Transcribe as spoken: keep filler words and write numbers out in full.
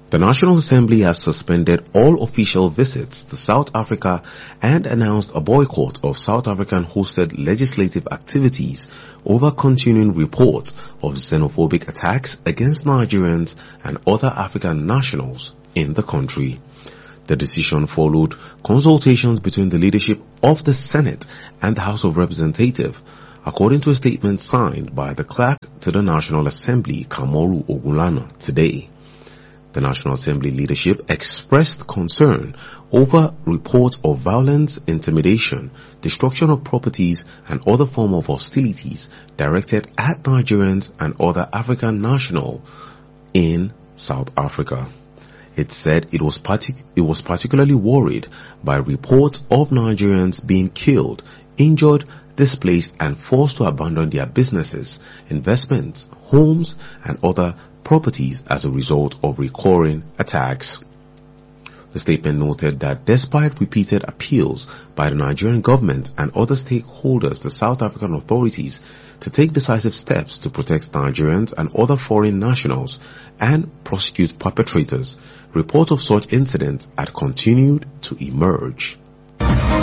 The National Assembly has suspended all official visits to South Africa and announced a boycott of South African-hosted legislative activities over continuing reports of xenophobic attacks against Nigerians and other African nationals in the country. The decision followed consultations between the leadership of the Senate and the House of Representatives, according to a statement signed by the clerk to the National Assembly, Kamoru Ogunlana, today. The National Assembly leadership expressed concern over reports of violence, intimidation, destruction of properties, and other forms of hostilities directed at Nigerians and other African nationals in South Africa. It said it was, partic- it was particularly worried by reports of Nigerians being killed, injured, displaced, and forced to abandon their businesses, investments, homes, and other properties as a result of recurring attacks. The statement noted that despite repeated appeals by the Nigerian government and other stakeholders to South African authorities to take decisive steps to protect Nigerians and other foreign nationals and prosecute perpetrators, reports of such incidents had continued to emerge.